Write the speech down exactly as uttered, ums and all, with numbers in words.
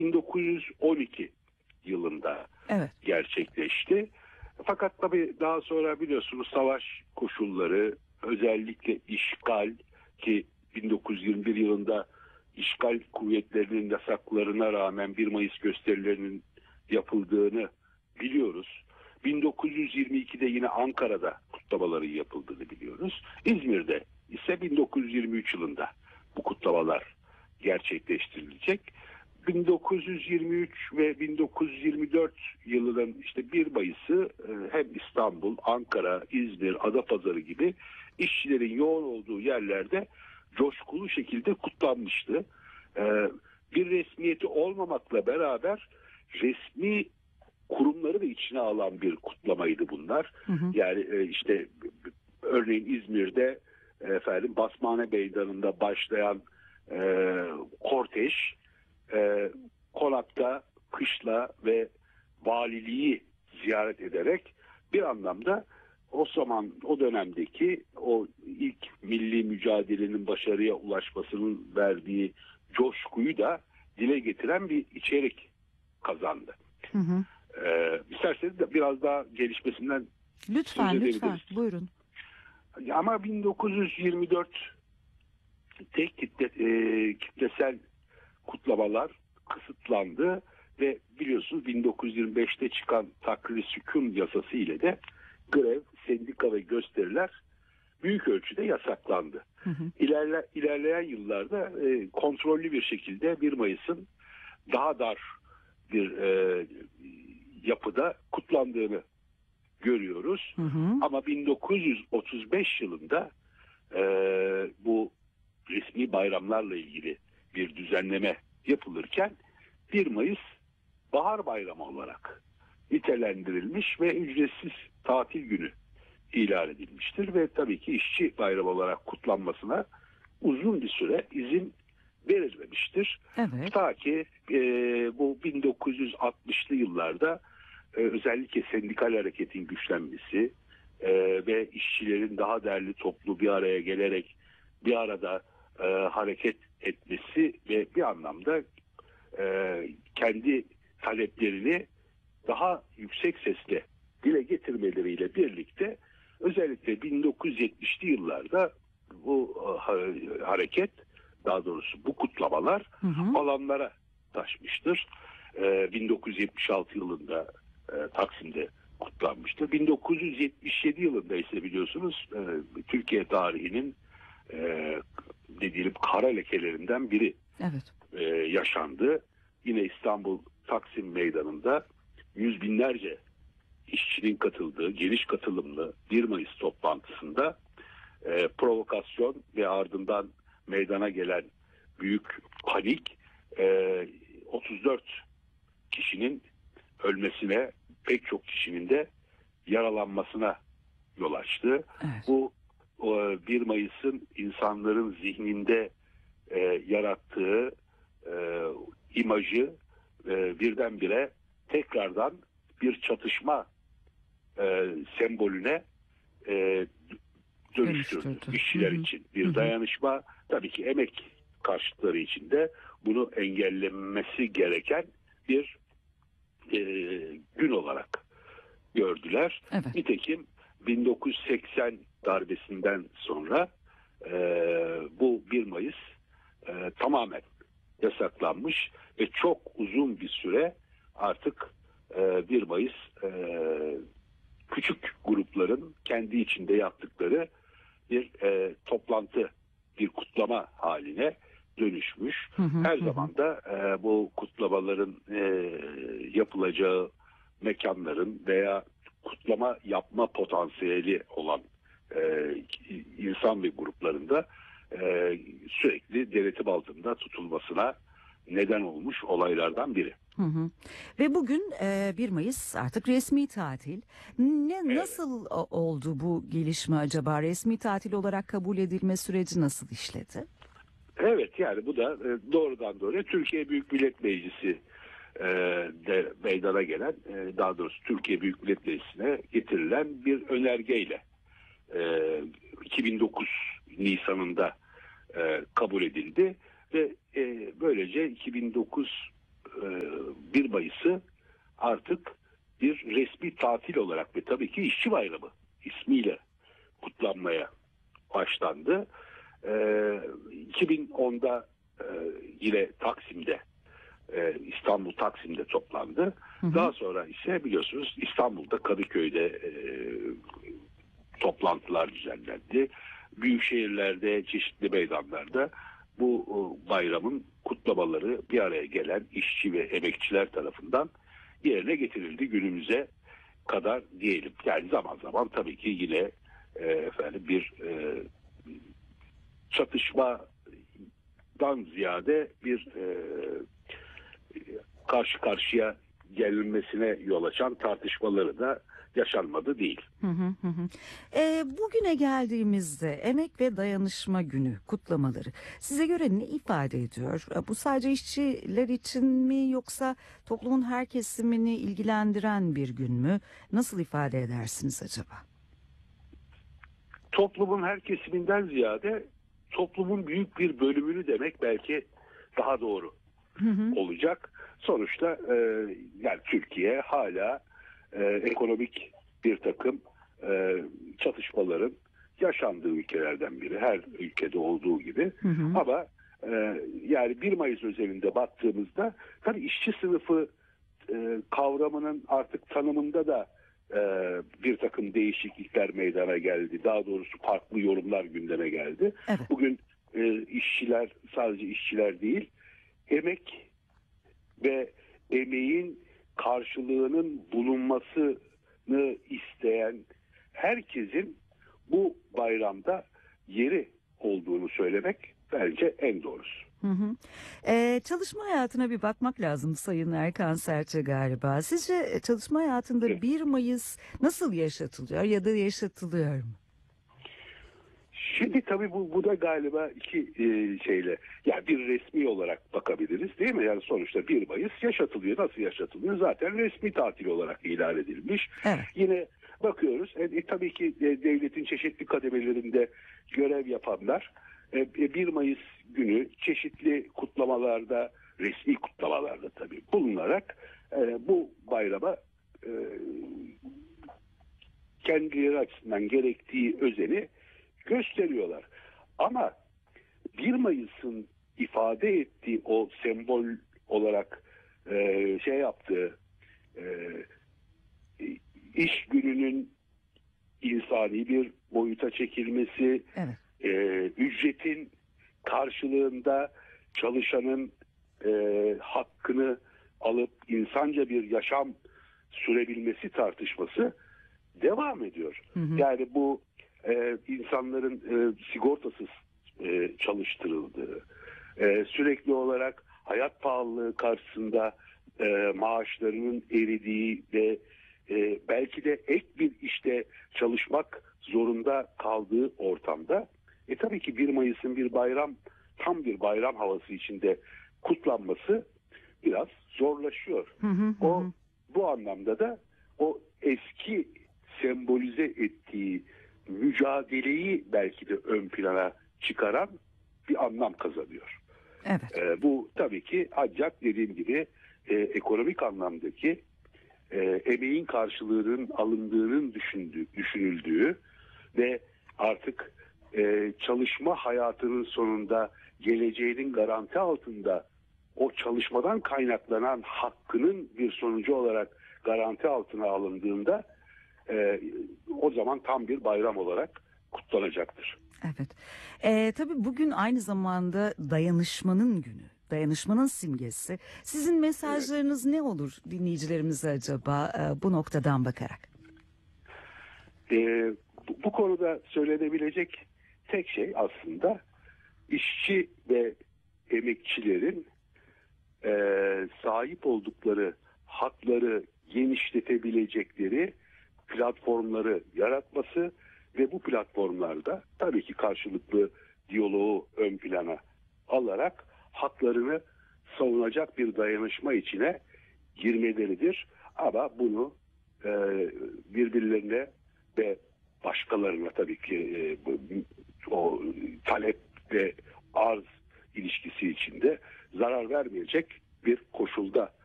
bin dokuz yüz on iki yılında Evet. gerçekleşti. Fakat tabii daha sonra biliyorsunuz savaş koşulları, özellikle işgal, ki bin dokuz yüz yirmi bir yılında işgal kuvvetlerinin yasaklarına rağmen bir Mayıs gösterilerinin yapıldığını biliyoruz. bin dokuz yüz yirmi ikide yine Ankara'da kutlamaların yapıldığını biliyoruz. İzmir'de ise bin dokuz yüz yirmi üç yılında bu kutlamalar gerçekleştirilecek. bin dokuz yüz yirmi üç ve bin dokuz yüz yirmi dört yılının işte bir Mayıs'ı hem İstanbul, Ankara, İzmir, Adapazarı gibi işçilerin yoğun olduğu yerlerde coşkulu şekilde kutlanmıştı. Bir resmiyeti olmamakla beraber resmi kurumları da içine alan bir kutlamaydı bunlar. Hı hı. Yani işte örneğin İzmir'de efendim Basmane Meydanı'nda başlayan e, kortej e, konakta kışla ve valiliği ziyaret ederek bir anlamda o zaman o dönemdeki o ilk milli mücadelenin başarıya ulaşmasının verdiği coşkuyu da dile getiren bir içerik kazandı. Hı hı. Ee, isterseniz de biraz daha gelişmesinden lütfen lütfen buyurun. Ama bin dokuz yüz yirmi dört tek kitle, e, kitlesel kutlamalar kısıtlandı ve biliyorsunuz bin dokuz yüz yirmi beşte çıkan takrir sükun yasası ile de grev, sendika ve gösteriler büyük ölçüde yasaklandı. Hı hı. İlerle, ilerleyen yıllarda e, kontrollü bir şekilde bir Mayıs'ın daha dar bir e, yapıda kutlandığını görüyoruz. Hı hı. Ama bin dokuz yüz otuz beş yılında e, bu resmi bayramlarla ilgili bir düzenleme yapılırken bir Mayıs bahar bayramı olarak nitelendirilmiş ve ücretsiz tatil günü ilan edilmiştir ve tabii ki işçi bayramı olarak kutlanmasına uzun bir süre izin verilmemiştir. Evet. Ta ki e, bu bin dokuz yüz altmışlı yıllarda e, özellikle sendikal hareketin güçlenmesi e, ve işçilerin daha değerli toplu bir araya gelerek bir arada e, hareket etmesi ve bir anlamda e, kendi taleplerini daha yüksek sesle dile getirmeleriyle birlikte özellikle bin dokuz yüz yetmişli yıllarda bu e, hareket, daha doğrusu bu kutlamalar hı hı. alanlara taşmıştır. E, bin dokuz yüz yetmiş altı yılında e, Taksim'de kutlanmıştır. bin dokuz yüz yetmiş yedi yılında ise biliyorsunuz e, Türkiye tarihinin e, ne diyelim kara lekelerinden biri evet. e, yaşandı. Yine İstanbul Taksim Meydanı'nda yüz binlerce işçinin katıldığı geniş katılımlı bir Mayıs toplantısında e, provokasyon ve ardından meydana gelen büyük panik e, otuz dört kişinin ölmesine, pek çok kişinin de yaralanmasına yol açtı. Evet. Bu o, bir Mayıs'ın insanların zihninde e, yarattığı e, imajı e, birdenbire tekrardan bir çatışma e, sembolüne e, dönüştürdü işçiler için. Bir Hı-hı. dayanışma, tabii ki emek karşıtları için de bunu engellenmesi gereken bir e, gün olarak gördüler. Evet. Nitekim bin dokuz yüz seksen darbesinden sonra e, bu bir Mayıs e, tamamen yasaklanmış ve çok uzun bir süre artık e, bir Mayıs e, küçük grupların kendi içinde yaptıkları bir e, toplantı, bir kutlama haline dönüşmüş. Hı hı, Her hı. zaman da e, bu kutlamaların e, yapılacağı mekanların veya kutlama yapma potansiyeli olan e, insan ve gruplarında e, sürekli denetim altında tutulmasına neden olmuş olaylardan biri. Hı hı. Ve bugün e, bir Mayıs artık resmi tatil. Ne evet. Nasıl oldu bu gelişme acaba? Resmi tatil olarak kabul edilme süreci nasıl işledi? Evet, yani bu da e, doğrudan doğruya Türkiye Büyük Millet Meclisi e, de meydana gelen, e, daha doğrusu Türkiye Büyük Millet Meclisi'ne getirilen bir önergeyle e, iki bin dokuz Nisan'ında e, kabul edildi ve e, böylece iki bin dokuz bir Mayıs'ı artık bir resmi tatil olarak ve tabii ki işçi bayramı ismiyle kutlanmaya başlandı. iki bin onda yine Taksim'de, İstanbul Taksim'de toplandı. Hı hı. Daha sonra ise biliyorsunuz İstanbul'da Kadıköy'de e, toplantılar düzenlendi. Büyük şehirlerde, çeşitli meydanlarda bu bayramın kutlamaları bir araya gelen işçi ve emekçiler tarafından yerine getirildi günümüze kadar diyelim. Yani zaman zaman tabii ki yine e, efendim bir e, çatışmadan ziyade bir e, karşı karşıya gelinmesine yol açan tartışmaları da yaşanmadı değil. Hı hı hı. E, bugüne geldiğimizde Emek ve Dayanışma Günü kutlamaları size göre ne ifade ediyor? Bu sadece işçiler için mi yoksa toplumun her kesimini ilgilendiren bir gün mü? Nasıl ifade edersiniz acaba? Toplumun her kesiminden ziyade toplumun büyük bir bölümünü demek belki daha doğru hı hı. olacak. Sonuçta e, yani Türkiye hala e, ekonomik bir takım e, çatışmaların yaşandığı ülkelerden biri. Her ülkede olduğu gibi. Hı hı. Ama e, yani bir Mayıs özelinde baktığımızda tabii işçi sınıfı e, kavramının artık tanımında da e, bir takım değişiklikler meydana geldi. Daha doğrusu farklı yorumlar gündeme geldi. Evet. Bugün e, işçiler sadece işçiler değil, emek ve emeğin karşılığının bulunmasını isteyen herkesin bu bayramda yeri olduğunu söylemek bence en doğrusu. Hı hı. Ee, çalışma hayatına bir bakmak lazım Sayın Erkan Serçe galiba. Sizce çalışma hayatında evet. bir Mayıs nasıl yaşatılıyor ya da yaşatılıyor mu? Şimdi tabii bu, bu da galiba iki e, şeyle, yani bir resmi olarak bakabiliriz değil mi? Yani sonuçta bir Mayıs yaşatılıyor. Nasıl yaşatılıyor? Zaten resmi tatil olarak ilan edilmiş. Evet. Yine bakıyoruz. E, e, tabii ki e, devletin çeşitli kademelerinde görev yapanlar e, bir Mayıs günü çeşitli kutlamalarda, resmi kutlamalarda tabii bulunarak e, bu bayrama e, kendileri açısından gerektiği özeni gösteriyorlar. Ama bir Mayıs'ın ifade ettiği o sembol olarak e, şey yaptığı e, iş gününün insani bir boyuta çekilmesi, evet. e, ücretin karşılığında çalışanın e, hakkını alıp insanca bir yaşam sürebilmesi tartışması devam ediyor. Hı hı. Yani bu e, insanların e, sigortasız e, çalıştırıldığı, e, sürekli olarak hayat pahalılığı karşısında e, maaşlarının eridiği ve e, belki de ek bir işte çalışmak zorunda kaldığı ortamda e, tabii ki bir Mayıs'ın bir bayram, tam bir bayram havası içinde kutlanması biraz zorlaşıyor. Hı hı hı. O bu anlamda da o eski sembolize ettiği mücadeleyi belki de ön plana çıkaran bir anlam kazanıyor. Evet. E, bu tabii ki ancak dediğim gibi e, ekonomik anlamdaki e, emeğin karşılığının alındığının düşündüğü, düşünüldüğü ve artık e, çalışma hayatının sonunda geleceğinin garanti altında o çalışmadan kaynaklanan hakkının bir sonucu olarak garanti altına alındığında e, o zaman tam bir bayram olarak kutlanacaktır. Evet. E, tabii bugün aynı zamanda dayanışmanın günü. Dayanışmanın simgesi. Sizin mesajlarınız evet. ne olur dinleyicilerimize acaba e, bu noktadan bakarak? E, bu, bu konuda söylenebilecek tek şey aslında işçi ve emekçilerin e, sahip oldukları hakları genişletebilecekleri platformları yaratması ve bu platformlarda tabii ki karşılıklı diyaloğu ön plana alarak haklarını savunacak bir dayanışma içine girmeleridir. Ama bunu e, birbirlerine ve başkalarına tabii ki e, o talep ve arz ilişkisi içinde zarar vermeyecek bir koşulda